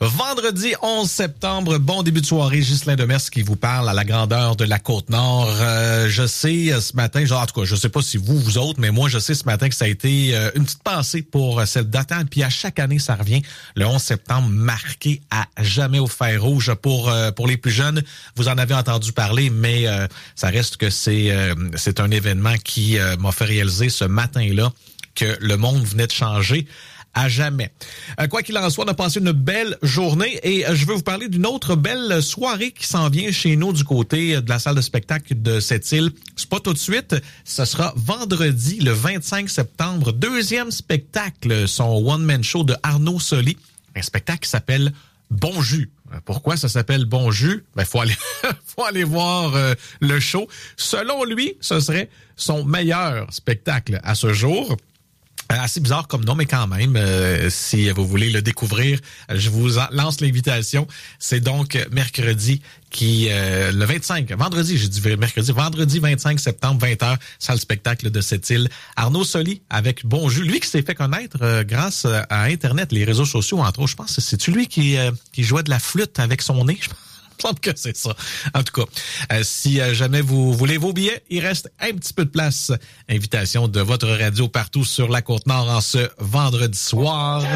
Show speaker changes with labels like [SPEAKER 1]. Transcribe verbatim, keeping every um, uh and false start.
[SPEAKER 1] Vendredi onze septembre, bon début de soirée, Ghislain Demers qui vous parle à la grandeur de la Côte-Nord. Euh, je sais ce matin, genre, en tout cas, je sais pas si vous, vous autres, mais moi, je sais ce matin que ça a été euh, une petite pensée pour cette date. Puis à chaque année, ça revient. Le onze septembre, marqué à jamais au fer rouge. Pour euh, pour les plus jeunes, vous en avez entendu parler, mais euh, ça reste que c'est euh, c'est un événement qui euh, m'a fait réaliser ce matin-là que le monde venait de changer à jamais. Euh, quoi qu'il en soit, on a passé une belle journée et euh, je veux vous parler d'une autre belle soirée qui s'en vient chez nous du côté de la salle de spectacle de Sept-Îles. C'est pas tout de suite, ce sera vendredi le vingt-cinq septembre, deuxième spectacle, son one-man show de Arnaud Soli, un spectacle qui s'appelle Bon Jus. Pourquoi ça s'appelle Bon Jus? Ben, faut aller, faut aller voir euh, le show. Selon lui, ce serait son meilleur spectacle à ce jour. Assez bizarre comme nom, mais quand même, euh, si vous voulez le découvrir, je vous en lance l'invitation. C'est donc mercredi qui euh, le vingt-cinq, vendredi, j'ai dit mercredi, vendredi vingt-cinq septembre, vingt heures, salle spectacle de Sept-Îles. Arnaud Soli avec Bon Jus, lui qui s'est fait connaître euh, grâce à Internet, les réseaux sociaux, entre autres. Je pense que c'est lui qui, euh, qui jouait de la flûte avec son nez, je pense. Il me semble que c'est ça. En tout cas, euh, si euh, jamais vous voulez vos billets, il reste un petit peu de place. Invitation de votre radio partout sur la Côte-Nord en ce vendredi soir.